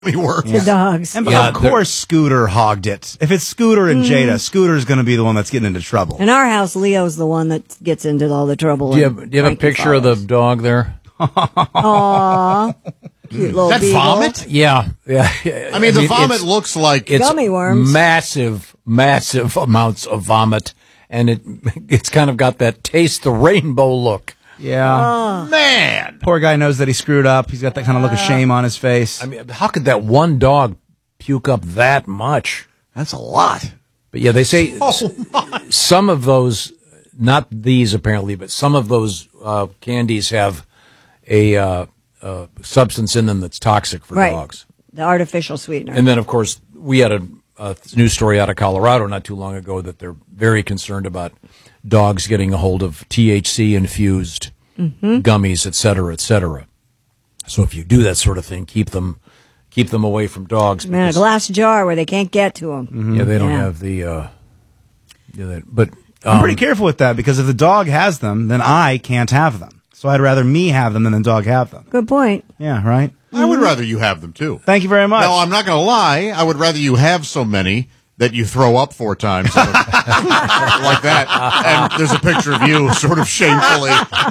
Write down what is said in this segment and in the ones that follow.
worse. The dogs. And of course, Scooter hogged it. If it's Scooter and Jada, Scooter's going to be the one that's getting into trouble. In our house, Leo's the one that gets into all the trouble. Do you have a picture of the dog there? Aww. Cute little Is that beagle. vomit? Yeah. I mean, the vomit looks like it's gummy worms. Massive amounts of vomit, and it's kind of got that taste the rainbow look. Yeah. man. Poor guy knows that he screwed up. He's got that kind of look of shame on his face. I mean, how could that one dog puke up that much? That's a lot. But yeah, they say some of those, not these apparently, but some of those candies have a substance in them that's toxic for dogs. The artificial sweetener. And then, of course, we had a news story out of Colorado not too long ago that they're very concerned about dogs getting a hold of THC-infused gummies, et cetera, et cetera. So if you do that sort of thing, keep them away from dogs. Man, a glass jar where they can't get to them. Yeah, they don't have the. But I'm pretty careful with that because if the dog has them, then I can't have them. So I'd rather me have them than the dog have them. Good point. Yeah, right? I would rather you have them, too. Thank you very much. No, I'm not going to lie. I would rather you have so many that you throw up 4 times. Like that. And there's a picture of you sort of shamefully.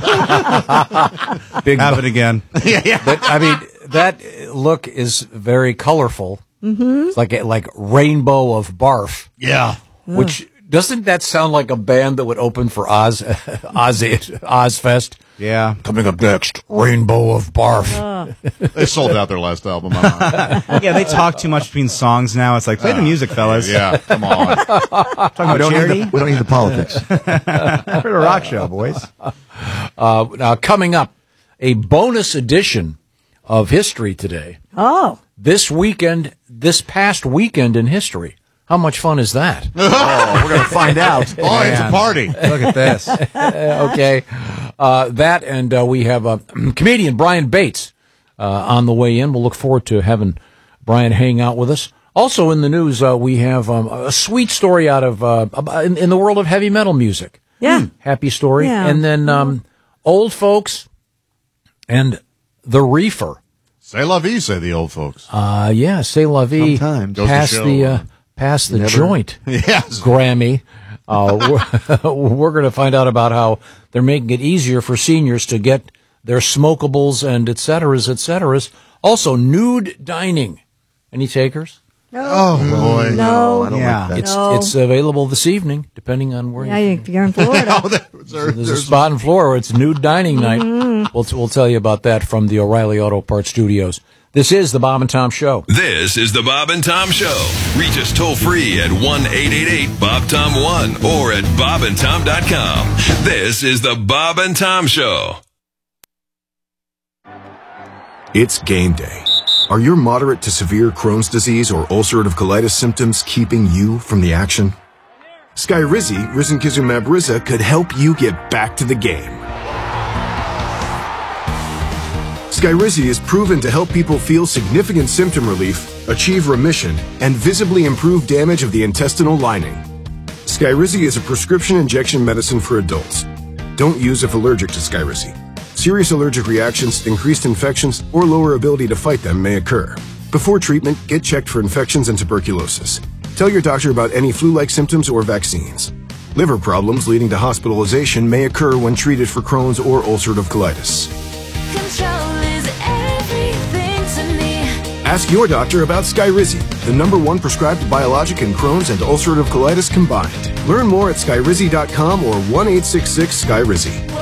Have it again. Yeah. But, I mean, that look is very colorful. It's like rainbow of barf. Yeah. Which, doesn't that sound like a band that would open for Ozfest? Yeah. Coming up next, Rainbow of Barf. They sold out their last album. Yeah, they talk too much between songs now. It's like, play the music, fellas. Yeah, come on. Talking about charity? We don't need the politics. We're a rock show, boys. Now, coming up, a bonus edition of History Today. Oh. This past weekend in history. How much fun is that? Oh, we're going to find out. Oh, it's a party. Look at this. Okay. That, and we have comedian Brian Bates on the way in. We'll look forward to having Brian hang out with us. Also in the news, we have a sweet story out of in the world of heavy metal music. Yeah. Happy story. Yeah. And then old folks and the reefer. C'est la vie, say the old folks. Yeah, c'est la vie. Sometimes. Goes to show, Pass the joint. Yes. Grammy. We're going to find out about how they're making it easier for seniors to get their smokables and et ceteras. Also, nude dining. Any takers? Oh, boy. No. I don't Yeah. like that. No. It's available this evening, depending on where Yeah, if you're in Florida. There's a spot in Florida where it's nude dining night. We'll tell you about that from the O'Reilly Auto Parts Studios. This is the Bob and Tom Show. This is the Bob and Tom Show. Reach us toll free at 1-888-BOB-TOM-1 or at bobandtom.com. This is the Bob and Tom Show. It's game day. Are your moderate to severe Crohn's disease or ulcerative colitis symptoms keeping you from the action? Skyrizi, risankizumab Riza, could help you get back to the game. Skyrizi is proven to help people feel significant symptom relief, achieve remission, and visibly improve damage of the intestinal lining. Skyrizi is a prescription injection medicine for adults. Don't use if allergic to Skyrizi. Serious allergic reactions, increased infections, or lower ability to fight them may occur. Before treatment, get checked for infections and tuberculosis. Tell your doctor about any flu-like symptoms or vaccines. Liver problems leading to hospitalization may occur when treated for Crohn's or ulcerative colitis. Ask your doctor about Skyrizi, the #1 prescribed biologic in Crohn's and ulcerative colitis combined. Learn more at skyrizi.com or 1-866-SKYRIZI.